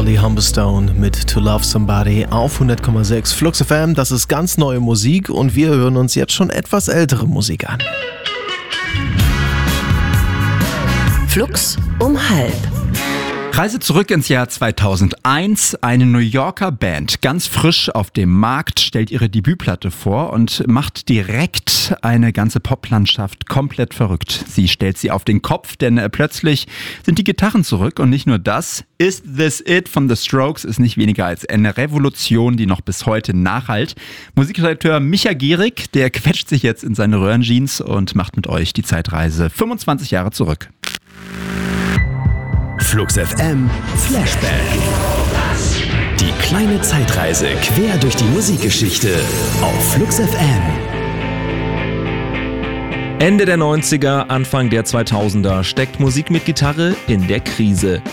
Holly Humberstone mit To Love Somebody auf 100,6 Flux FM. Das ist ganz neue Musik und wir hören uns jetzt schon etwas ältere Musik an. Flux um halb. Reise zurück ins Jahr 2001. Eine New Yorker Band, ganz frisch auf dem Markt, stellt ihre Debütplatte vor und macht direkt eine ganze Poplandschaft komplett verrückt. Sie stellt sie auf den Kopf, denn plötzlich sind die Gitarren zurück und nicht nur das. Is This It von The Strokes ist nicht weniger als eine Revolution, die noch bis heute nachhallt. Musikredakteur Micha Gierig, der quetscht sich jetzt in seine Röhrenjeans und macht mit euch die Zeitreise 25 Jahre zurück. Flux FM Flashback. Die kleine Zeitreise quer durch die Musikgeschichte auf Flux FM. Ende der 90er, Anfang der 2000er steckt Musik mit Gitarre in der Krise.